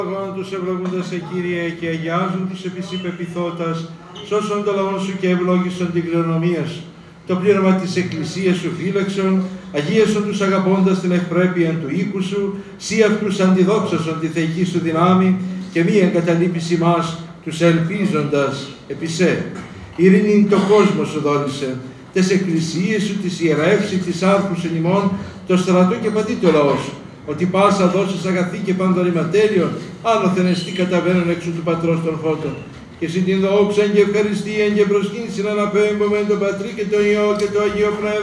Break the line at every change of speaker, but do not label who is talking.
Τους ευλογούντας σε Κύριε και αγιάζουν τους επί σοι πεποιθώτας, σώσον το λαόν σου και ευλόγησον την κληρονομία σου. Το πλήρωμα της Εκκλησίας σου φύλαξον, αγίασον τους αγαπώντας την ευπρέπεια του οίκου σου, σύ αυτούς αντιδόξασον τη θεϊκή σου δυνάμει και μη εγκαταλείπεις ημάς τους ελπίζοντας επί σε. Ειρήνην το κόσμο σου δόρισε, τες εκκλησίες σου, τις ιερεύσει, τις άρχους εν ημών, το στρατό και πατή το λαό σου. Ότι πάσα δώσεις αγαθή και παντορηματέριον, άνωθεν εστί καταβαίνουν έξω του Πατρός των Φώτων. Και συν την δόξαν και ευχαριστίαν και προσκύνησιν αναπέμπομεν τον Πατρί και τον Υιό και το Αγίο Πνεύμα.